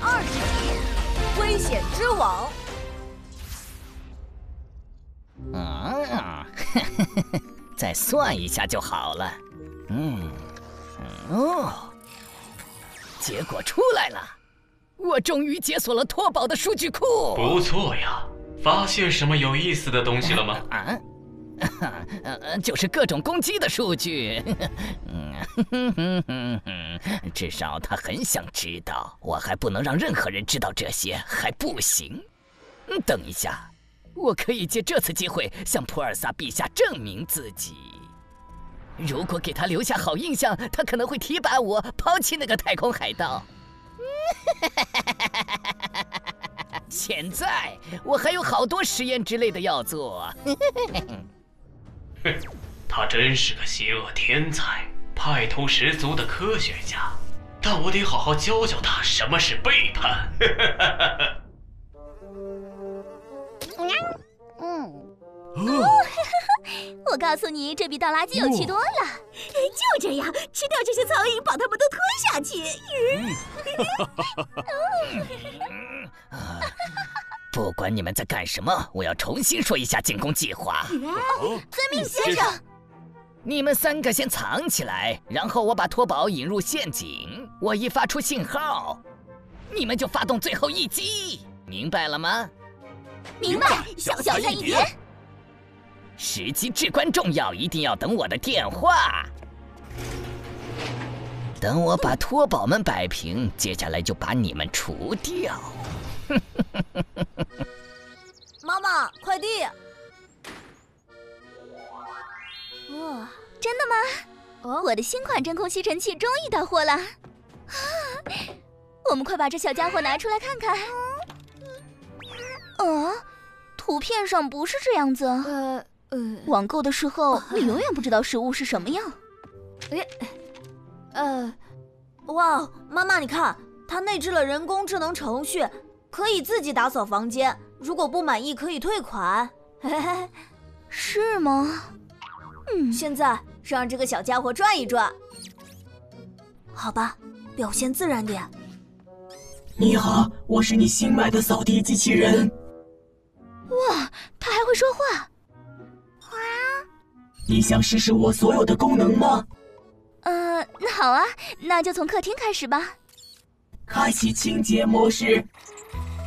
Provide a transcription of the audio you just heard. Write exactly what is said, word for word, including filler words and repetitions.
二十题，危险之网。 啊，再算一下就好了。嗯，哦，结果出来了，我终于解锁了拓宝的数据库。 不错呀，发现什么有意思的东西了吗？ 啊？呃，就是各种攻击的数据。嗯，至少他很想知道，我还不能让任何人知道这些，还不行。等一下，我可以借这次机会向普尔萨陛下证明自己。如果给他留下好印象，他可能会提拔我，抛弃那个太空海盗。现在我还有好多实验之类的要做。 哼，他真是个邪恶天才，派头十足的科学家，但我得好好教教他什么是背叛。 嗯，哦，我告诉你，这比倒垃圾有趣多了。 就这样，吃掉这些苍蝇，把它们都吞下去。 不管你们在干什么，我要重新说一下进攻计划。 哦，遵命先生。 你们三个先藏起来，然后我把托宝引入陷阱。我一发出信号，你们就发动最后一击，明白了吗？ 明白，小菜一碟。 时机至关重要，一定要等我的电话。等我把托宝们摆平，接下来就把你们除掉。 妈妈，快递！ 哇，真的吗？哦，我的新款真空吸尘器终于到货了。啊，我们快把这小家伙拿出来看看。哦，图片上不是这样子。呃呃，网购的时候你永远不知道实物是什么样。 哎，呃，哇，妈妈，你看，它内置了人工智能程序。可以自己打扫房间，如果不满意可以退款。嘿嘿， 是吗？ 嗯，现在让这个小家伙转一转。好吧，表现自然点。 你好，我是你新买的扫地机器人。 哇，他还会说话。哇！ 你想试试我所有的功能吗？ 呃，那好啊，那就从客厅开始吧。 开启清洁模式。